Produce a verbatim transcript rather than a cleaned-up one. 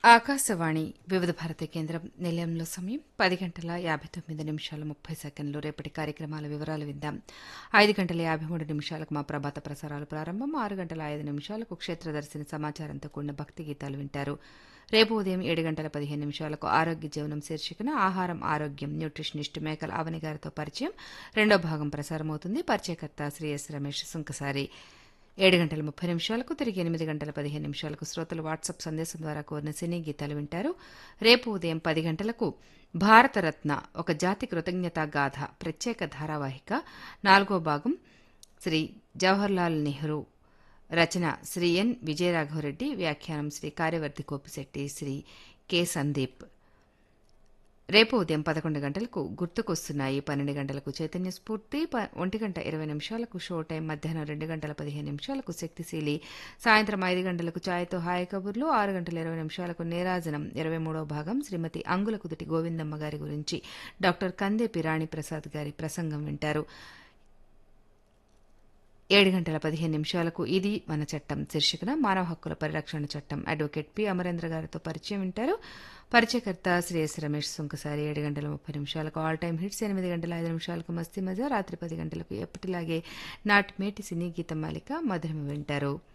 ఆకాశవాణి వివిధ భారతి కేంద్రం నిలయంలో సమయం పది గంటల యాభై తొమ్మిది నిమిషాల ముప్పై సెకండ్లు. రేపటి కార్యక్రమాల వివరాలు విందాం. ఐదు గంటల యాభై మూడు నిమిషాలకు మా ప్రభాత ప్రసారాలు ప్రారంభం. ఆరు గంటల ఐదు నిమిషాలకు క్షేత్రదర్శిని సమాచారంతో కూడిన భక్తి గీతాలు వింటారు. రేపు ఉదయం ఏడు గంటల పదిహేను నిమిషాలకు ఆరోగ్య జీవనం శీర్షికన ఆహారం ఆరోగ్యం న్యూట్రిషనిస్ట్ మేకల అవని గారితో పరిచయం రెండో భాగం ప్రసారమవుతుంది. పరిచయకర్త శ్రీ ఎస్ రమేష్ సుంకసారి. ఏడు గంటల ముప్పై నిమిషాలకు తిరిగి ఎనిమిది గంటల పదిహేను నిమిషాలకు శ్రోతలు వాట్సాప్ సందేశం ద్వారా కోరిన సినీ గీతాలు వింటారు. రేపు ఉదయం పది గంటలకు భారతరత్న ఒక జాతి కృతజ్ఞతా గాథ ప్రత్యేక ధారావాహిక నాలుగో భాగం శ్రీ జవహర్లాల్ నెహ్రూ, రచన శ్రీ ఎన్ విజయరాఘవరెడ్డి, వ్యాఖ్యానం శ్రీ కార్యవర్తి కోపిశెట్టి, శ్రీ కె సందీప్. రేపు ఉదయం పదకొండు గంటలకు గుర్తుకొస్తున్నాయి, పన్నెండు గంటలకు చైతన్య స్ఫూర్తి, ఒంటి గంట ఇరవై నిమిషాలకు షో టైం, మధ్యాహ్నం రెండు గంటల పదిహేను నిమిషాలకు శక్తిశీలి, సాయంత్రం ఐదు గంటలకు ఛాయ్తో హాయ్ కబుర్లు, ఆరు గంటల ఇరవై నిమిషాలకు నీరాజనం ఇరవై మూడో భాగం శ్రీమతి అంగుల కుదుటి గోవిందమ్మ గారి గురించి డాక్టర్ కందేపి రాణి ప్రసాద్ గారి ప్రసంగం వింటారు. ఏడు గంటల పదిహేను నిమిషాలకు ఇది మన చట్టం శీర్షికన మానవ హక్కుల పరిరక్షణ చట్టం అడ్వకేట్ పి అమరేంద్ర గారితో పరిచయం వింటారు. పరిచయకర్త శ్రీ ఎస్ రమేష్ సుంకసారి. ఏడు గంటల ముప్పై నిమిషాలకు ఆల్ టైమ్ హిట్స్, ఎనిమిది గంటల ఐదు నిమిషాలకు మస్తీ మజా, రాత్రి పది గంటలకు ఎప్పటిలాగే నాటి మేటి సినీ గీత మాలిక మధురమ వింటారు.